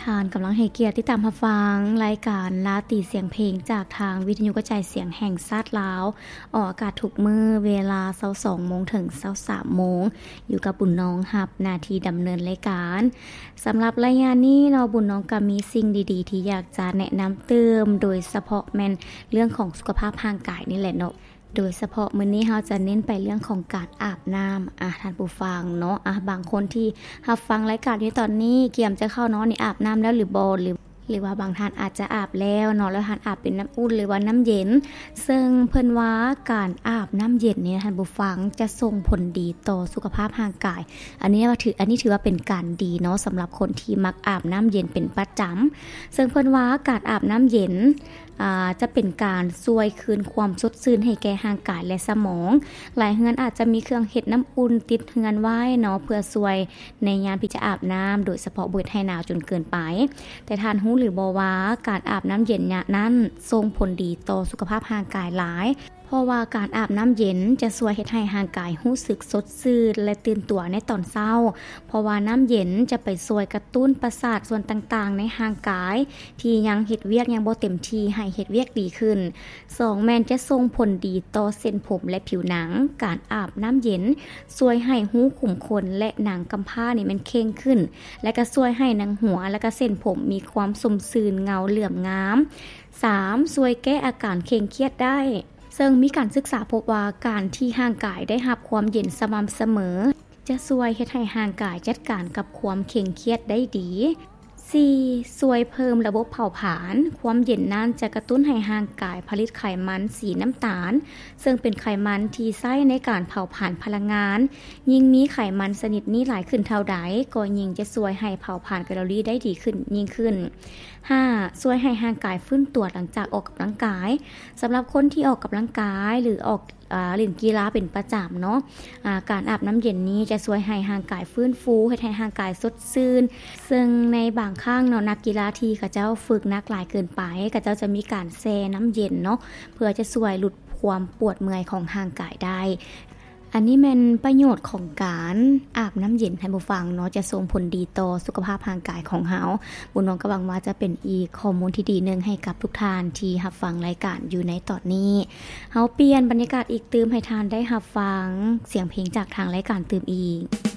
านกำลังให้เกียรติติดตามรับฟังรายการลาตีเสียงเพลงจากทางวิทยุกระจายเสียงแห่งชาติลาวออกอากาศทุกมื้อเวลา 22:00 นถึง 23:00 นอยู่กับบุญน้องรับหน้าที่ดำเนินรายการสำหรับรายงานนี้เราบุญน้องก็มีสิ่งดีๆที่อยากจะแนะนำเติมโดยเฉพาะแม่นเรื่องของสุขภาพร่างกายนี่แหละเนาะโดยเฉพาะมื้อนี้เราจะเน้นไปเรื่องของการอาบน้ำท่านผู้ฟังเนาะบางคนที่รับฟังรายการนี้ตอนนี้เกียมจะเข้านอนนี่อาบน้ำแล้วหรือบ่หรือว่าบางท่านอาจจะอาบแล้วเนาะแล้วท่านอาบเป็นน้ำอุ่นหรือว่าน้ำเย็นซึ่งเพิ่นว่าการอาบน้ำเย็นนี่ท่านผู้ฟังจะส่งผลดีต่อสุขภาพร่างกายอันนี้ถือว่าเป็นการดีเนาะสำหรับคนที่มักอาบน้ำเย็นเป็นประจำซึ่งเพิ่นว่าการอาบน้ำเย็นจะเป็นการช่วยคืนความสดชื่นให้แก่ร่างกายและสมองหลายเฮือนอาจจะมีเครื่องเฮ็ดน้ำอุ่นติดเฮือนไว้เนาะเพื่อช่วยในยามที่จะอาบน้ำโดยเฉพาะบ่ให้หนาวจนเกินไปแต่ท่านรู้หรือบ่ว่าการอาบน้ำเย็นเนี่ยนั้นส่งผลดีต่อสุขภาพร่างกายหลายเพราะว่าการอาบน้ำเย็นจะช่วยเฮ็ดให้ร่างกายรู้สึกสดชื่นและตื่นตัวในตอนเช้าเพราะว่าน้ำเย็นจะไปช่วยกระตุ้นประสาทส่วนต่างๆในร่างกายที่ยังเฮ็ดเวียกยังบ่เต็มที่ให้เฮ็ดเวียกดีขึ้น2แม่นจะส่งผลดีต่อเส้นผมและผิวหนังการอาบน้ำเย็นช่วยให้หูขุมขนและหนังกำพร้านี่มันเข่งขึ้นและก็ช่วยให้หนังหัวและก็เส้นผมมีความสมชื่นเงาเหลื่อมงาม3ช่วยแก้อาการเคร่งเครียดได้ซึ่งมีการศึกษาพบว่าการที่ร่างกายได้รับความเย็นสม่ำเสมอจะช่วยเฮ็ดให้ร่างกายจัดการกับความเคร่งเครียดได้ดี4ช่วยเพิ่มระบบเผาผลาญความเย็นนั้นจะกระตุ้นให้ร่างกายผลิตไขมันสีน้ำตาลซึ่งเป็นไขมันที่ใช้ในการเผาผลาญพลังงานยิ่งมีไขมันชนิดนี้หลายขึ้นเท่าใดก็ยิ่งจะช่วยให้เผาผลาญแคลอรี่ได้ดีขึ้นยิ่งขึ้น5ช่วยให้ร่างกายฟื้นตัวหลังจากออกกำลังกายสำหรับคนที่ออกกำลังกายหรือออกเล่นกีฬาเป็นประจำเนาะการอาบน้ำเย็นนี้จะช่วยให้ร่างกายฟื้นฟูให้ร่างกายสดชื่นซึ่งในบางครั้งเนาะนักกีฬาที่เขาเจ้าฝึกหนักหลายเกินไปเขาเจ้าจะมีการแช่น้ำเย็นเนาะเพื่อจะช่วยลดความปวดเมื่อยของร่างกายได้อันนี้เป็นประโยชน์ของการอาบน้ำเย็นให้ผู้ฟังเนาะจะส่งผลดีต่อสุขภาพร่างกายของเฮาบุญน้องก็หวังว่าจะเป็นอีกข้อมูลที่ดีนึงให้กับทุกท่านที่รับฟังรายการอยู่ในตอนนี้เฮาเปลี่ยนบรรยากาศอีกตื่มให้ท่านได้รับฟังเสียงเพลงจากทางรายการตื่มอีก